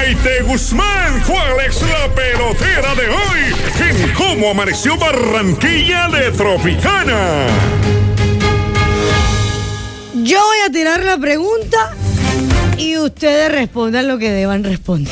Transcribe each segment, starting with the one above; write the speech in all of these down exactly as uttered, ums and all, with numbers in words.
Maite Guzmán, ¿cuál es la pelotera de hoy en Cómo Amaneció Barranquilla de Tropicana? Yo voy a tirar la pregunta y ustedes respondan lo que deban responder.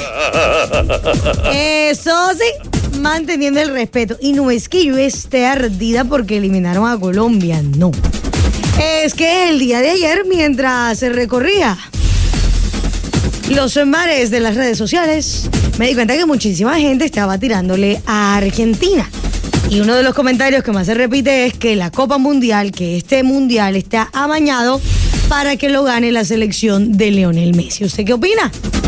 Eso sí, manteniendo el respeto. Y no es que yo esté ardida porque eliminaron a Colombia, no. Es que el día de ayer, mientras se recorría los mares de las redes sociales, me di cuenta que muchísima gente estaba tirándole a Argentina. Y uno de los comentarios que más se repite es que la Copa Mundial, que este Mundial está amañado para que lo gane la selección de Lionel Messi. ¿Usted qué opina?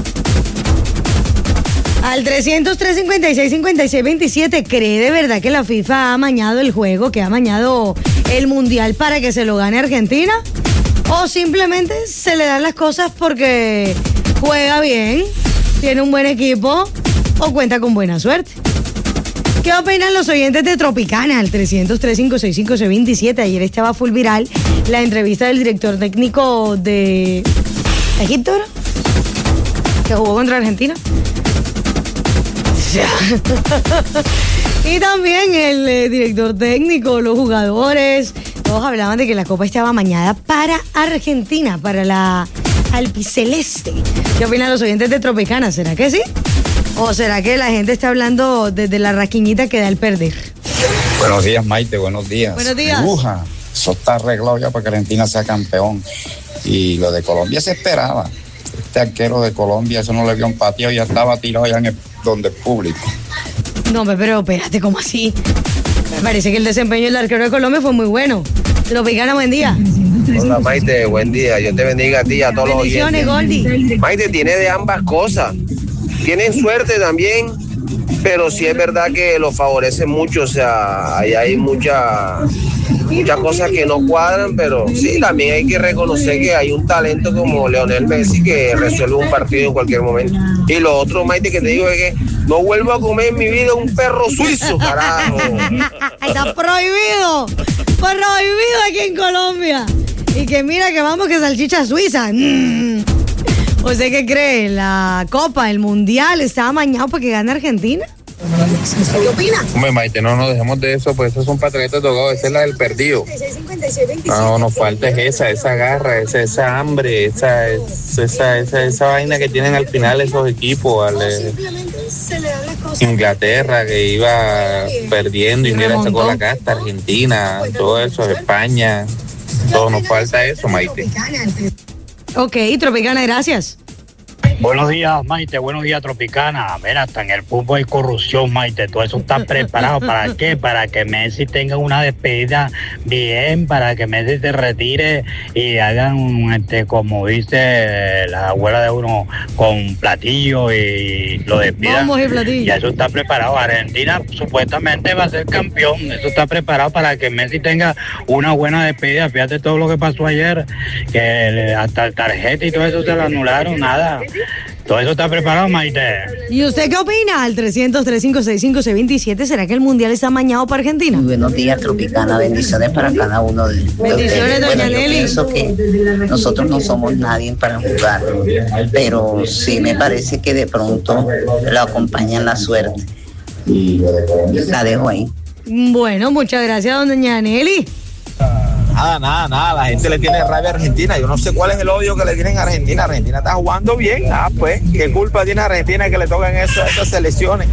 Al trescientos tres cincuenta y seis cincuenta y seis veintisiete, ¿cree de verdad que la FIFA ha amañado el juego, que ha amañado el Mundial para que se lo gane Argentina? ¿O simplemente se le dan las cosas porque juega bien, tiene un buen equipo o cuenta con buena suerte? ¿Qué opinan los oyentes de Tropicana? Al trescientos tres cincuenta y seis cincuenta y seis veintisiete. Ayer estaba full viral la entrevista del director técnico de Egipto, ¿no? Que jugó contra Argentina. Y también el eh, director técnico, los jugadores, todos hablaban de que la Copa estaba amañada para Argentina, para la albiceleste. ¿Qué opinan los oyentes de Tropicana? ¿Será que sí? ¿O será que la gente está hablando desde la raquiñita que da el perder? Buenos días, Maite, buenos días. Buenos días. Bruja, eso está arreglado ya para que Argentina sea campeón. Y lo de Colombia se esperaba. Este arquero de Colombia, eso no le dio un patio, ya estaba tirado ya en el, donde el público. No, pero espérate, ¿cómo así? Me parece que el desempeño del arquero de Colombia fue muy bueno. Tropicana, buen día. Hola, Maite, buen día. Dios te bendiga a ti y a todos los oyentes. Goldie. Maite tiene de ambas cosas. Tienen suerte también, pero sí es verdad que lo favorece mucho. O sea, ahí hay mucha, muchas cosas que no cuadran, pero sí, también hay que reconocer que hay un talento como Lionel Messi que resuelve un partido en cualquier momento. Y lo otro, Maite, que te digo es que no vuelvo a comer en mi vida un perro suizo, carajo. Está prohibido, prohibido aquí en Colombia. Y que mira que vamos que salchicha suiza. Mm. ¿Usted qué cree? ¿La Copa, el Mundial está amañado para que gane Argentina? ¿Qué opina? Hombre, Maite, no nos dejemos de eso, pues esos son patriotas tocados, esa es la del perdido. No, nos falta es esa, esa garra, esa, esa hambre, esa, esa, esa, esa vaina que tienen al final esos equipos. Al, eh, Inglaterra, que iba perdiendo y mira, sacó la casta, Argentina, todo eso, España, todo nos falta eso, Maite. Ok, Tropicana, gracias. Buenos días, Maite. Buenos días, Tropicana. Mira, hasta en el fútbol hay corrupción, Maite. Todo eso está preparado. ¿Para qué? Para que Messi tenga una despedida bien, para que Messi se retire y hagan, un, este, como dice la abuela de uno, con platillo y lo despidan. Vamos y platillo. Ya eso está preparado. Argentina supuestamente va a ser campeón. Eso está preparado para que Messi tenga una buena despedida. Fíjate todo lo que pasó ayer, que hasta el tarjeta y todo eso se lo anularon. Nada. Todo eso está preparado, Maite. ¿Y usted qué opina? Al trescientos tres cincuenta y seis cincuenta y seis veintisiete, ¿será que el Mundial está amañado para Argentina? Muy buenos días, Tropicana. Bendiciones para cada uno de, de Bendiciones, ustedes. doña Bueno, Nelly. yo pienso que nosotros no somos nadie para jugar, pero sí me parece que de pronto lo acompaña la suerte. La dejo ahí. Bueno, muchas gracias, doña Nelly. Nada, nada, nada, la gente le tiene rabia a Argentina. Yo no sé cuál es el odio que le tienen a Argentina. Argentina está jugando bien. Ah, pues, ¿qué culpa tiene Argentina que le toquen eso, esas selecciones?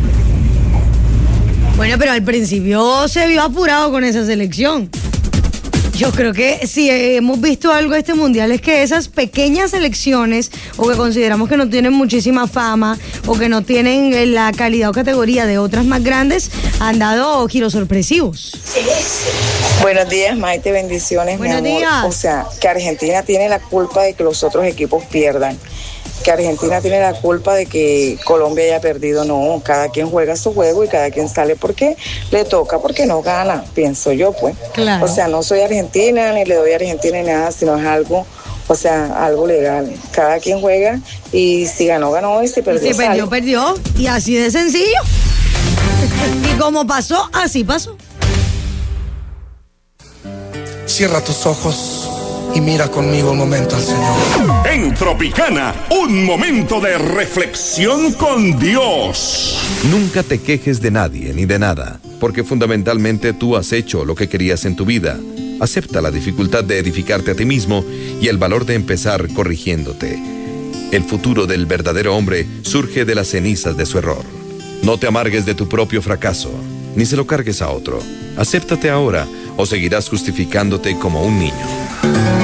Bueno, pero al principio se vio apurado con esa selección. Yo creo que si hemos visto algo de este Mundial es que esas pequeñas selecciones, o que consideramos que no tienen muchísima fama, o que no tienen la calidad o categoría de otras más grandes, han dado giros sorpresivos. Buenos días, Maite, bendiciones, Buenos mi amor. días. O sea, que Argentina tiene la culpa de que los otros equipos pierdan. Que Argentina tiene la culpa de que Colombia haya perdido. No, cada quien juega su juego y cada quien sale porque le toca, porque no gana, pienso yo, pues. Claro. O sea, no soy argentina, ni le doy a Argentina ni nada, sino es algo, o sea, algo legal. Cada quien juega y si ganó, ganó, y si perdió, Y si perdió, sale. perdió. Y así de sencillo. Y como pasó, así pasó. Cierra tus ojos y mira conmigo un momento al Señor. En Tropicana, un momento de reflexión con Dios. Nunca te quejes de nadie ni de nada, porque fundamentalmente tú has hecho lo que querías en tu vida. Acepta la dificultad de edificarte a ti mismo y el valor de empezar corrigiéndote. El futuro del verdadero hombre surge de las cenizas de su error. No te amargues de tu propio fracaso, ni se lo cargues a otro. Acéptate ahora o seguirás justificándote como un niño.